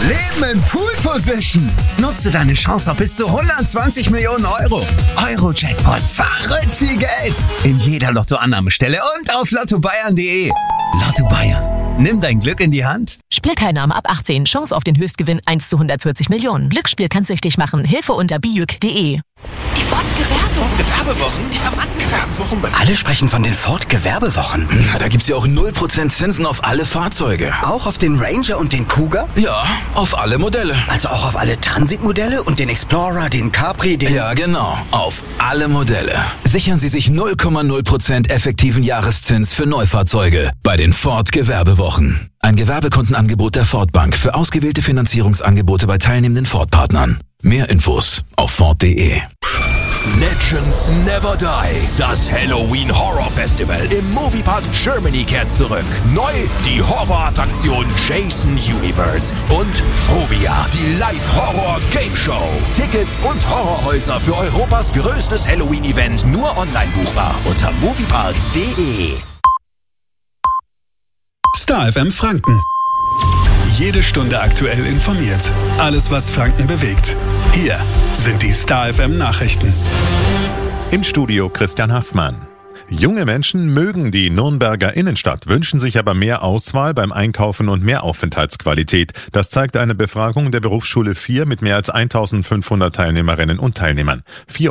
Leben in Pool Position. Nutze deine Chance auf bis zu 120 Millionen Euro. Euro-Jackpot, verrückt viel Geld. In jeder Lottoannahmestelle und auf lottobayern.de. Lotto Bayern, nimm dein Glück in die Hand. Spielteilnahme ab 18. Chance auf den Höchstgewinn 1 zu 140 Millionen. Glücksspiel kann süchtig machen. Hilfe unter biüc.de. Die Ford-Gewerbewochen? Diamantgewerbewochen? Alle sprechen von den Ford-Gewerbewochen. Na, da gibt's ja auch 0% Zinsen auf alle Fahrzeuge. Auch auf den Ranger und den Cougar? Ja, auf alle Modelle. Also auch auf alle Transit-Modelle und den Explorer, den Capri, den... Ja, genau. Auf alle Modelle. Sichern Sie sich 0,0% effektiven Jahreszins für Neufahrzeuge bei den Ford-Gewerbewochen. Ein Gewerbekundenangebot der Ford Bank für ausgewählte Finanzierungsangebote bei teilnehmenden Ford-Partnern. Mehr Infos auf Ford.de. Legends Never Die. Das Halloween Horror Festival im Moviepark Germany kehrt zurück. Neu die Horrorattraktion Jason Universe und Phobia, die Live-Horror-Game-Show. Tickets und Horrorhäuser für Europas größtes Halloween-Event nur online buchbar unter moviepark.de. Star FM Franken. Jede Stunde aktuell informiert. Alles, was Franken bewegt. Hier sind die Star FM Nachrichten. Im Studio Christian Haffmann. Junge Menschen mögen die Nürnberger Innenstadt, wünschen sich aber mehr Auswahl beim Einkaufen und mehr Aufenthaltsqualität. Das zeigt eine Befragung der Berufsschule 4 mit mehr als 1500 Teilnehmerinnen und Teilnehmern.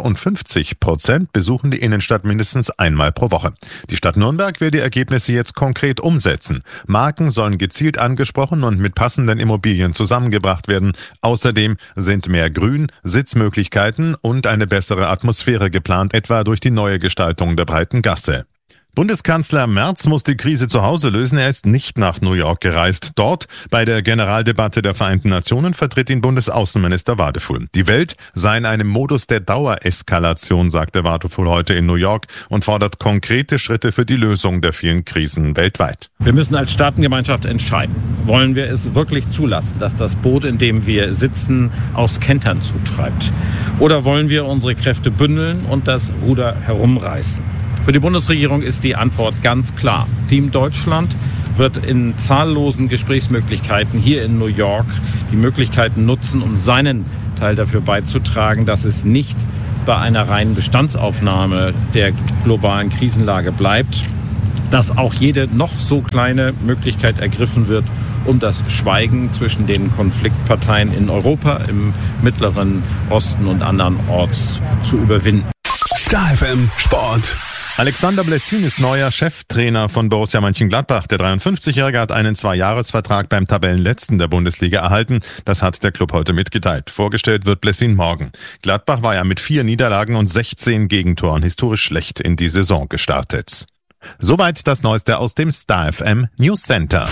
54% besuchen die Innenstadt mindestens einmal pro Woche. Die Stadt Nürnberg will die Ergebnisse jetzt konkret umsetzen. Marken sollen gezielt angesprochen und mit passenden Immobilien zusammengebracht werden. Außerdem sind mehr Grün, Sitzmöglichkeiten und eine bessere Atmosphäre geplant, etwa durch die neue Gestaltung der breiten Gasse. Bundeskanzler Merz muss die Krise zu Hause lösen. Er ist nicht nach New York gereist. Dort, bei der Generaldebatte der Vereinten Nationen, vertritt ihn Bundesaußenminister Wadefuhl. Die Welt sei in einem Modus der Dauereskalation, sagte Wadefuhl heute in New York und fordert konkrete Schritte für die Lösung der vielen Krisen weltweit. Wir müssen als Staatengemeinschaft entscheiden. Wollen wir es wirklich zulassen, dass das Boot, in dem wir sitzen, aufs Kentern zutreibt? Oder wollen wir unsere Kräfte bündeln und das Ruder herumreißen? Für die Bundesregierung ist die Antwort ganz klar. Team Deutschland wird in zahllosen Gesprächsmöglichkeiten hier in New York die Möglichkeiten nutzen, um seinen Teil dafür beizutragen, dass es nicht bei einer reinen Bestandsaufnahme der globalen Krisenlage bleibt, dass auch jede noch so kleine Möglichkeit ergriffen wird, um das Schweigen zwischen den Konfliktparteien in Europa, im Mittleren Osten und andernorts zu überwinden. Star FM Sport. Alexander Blessin ist neuer Cheftrainer von Borussia Mönchengladbach. Der 53-Jährige hat einen 2-Jahres-Vertrag beim Tabellenletzten der Bundesliga erhalten. Das hat der Club heute mitgeteilt. Vorgestellt wird Blessin morgen. Gladbach war ja mit 4 Niederlagen und 16 Gegentoren historisch schlecht in die Saison gestartet. Soweit das Neueste aus dem Star FM News Center.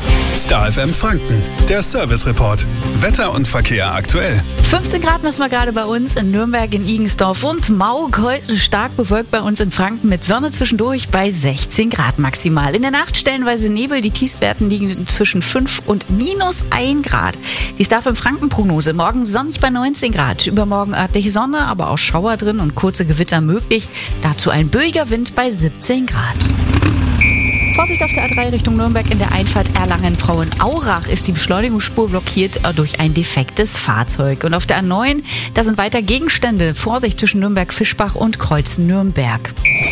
Star FM Franken, der Service Report. Wetter und Verkehr aktuell. 15 Grad müssen wir gerade bei uns in Nürnberg, in Igensdorf und Maug. Heute stark bewölkt bei uns in Franken mit Sonne zwischendurch bei 16 Grad maximal. In der Nacht stellenweise Nebel. Die Tiefstwerten liegen zwischen 5 und -1 Grad. Die Star FM Franken Prognose. Morgen sonnig bei 19 Grad. Übermorgen örtlich Sonne, aber auch Schauer drin und kurze Gewitter möglich. Dazu ein böiger Wind bei 17 Grad. Vorsicht auf der A3 Richtung Nürnberg in der Einfahrt Erlangen-Frauenaurach ist die Beschleunigungsspur blockiert durch ein defektes Fahrzeug. Und auf der A9, da sind weiter Gegenstände. Vorsicht zwischen Nürnberg-Fischbach und Kreuz-Nürnberg.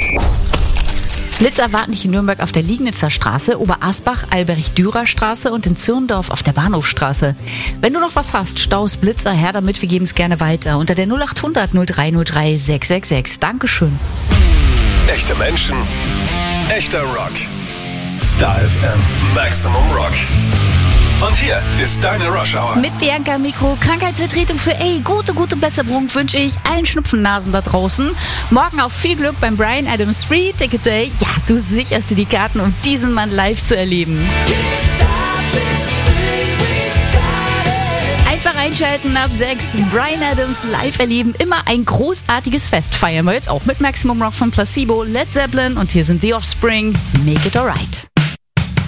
Blitz erwarten dich in Nürnberg auf der Liegnitzer Straße, Oberasbach, Albrecht-Dürer-Straße und in Zürndorf auf der Bahnhofstraße. Wenn du noch was hast, Staus, Blitzer, her damit, wir geben es gerne weiter. Unter der 0800 0303 666. Dankeschön. Echte Menschen, echter Rock. Star FM Maximum Rock. Und hier ist deine Rush Hour. Mit Bianca Mikro, Krankheitsvertretung für gute Besserung wünsche ich allen Schnupfennasen da draußen. Morgen auch viel Glück beim Bryan Adams Free Ticket Day. Ja, du sicherst dir die Karten, um diesen Mann live zu erleben. Einfach einschalten ab 6. Bryan Adams live erleben. Immer ein großartiges Fest. Feiern wir jetzt auch mit Maximum Rock von Placebo, Led Zeppelin und hier sind The Offspring. Make it alright.